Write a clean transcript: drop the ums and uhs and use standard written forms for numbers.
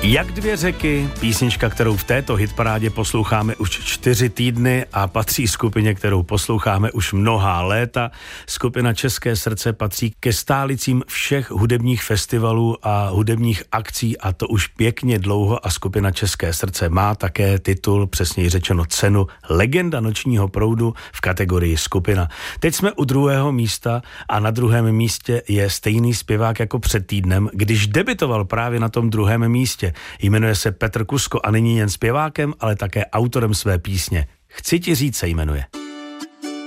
Jak dvě řeky, písnička, kterou v této hitparádě posloucháme už 4 týdny a patří skupině, kterou posloucháme už mnohá léta. Skupina České srdce patří ke stálicím všech hudebních festivalů a hudebních akcí a to už pěkně dlouho a skupina České srdce má také titul, přesněji řečeno cenu Legenda nočního proudu v kategorii skupina. Teď jsme u 2. místa a na 2. místě je stejný zpěvák jako před týdnem, když debutoval právě na tom 2. místě. Jmenuje se Petr Kusko a není jen zpěvákem, ale také autorem své písně. Chci ti říct se jmenuje.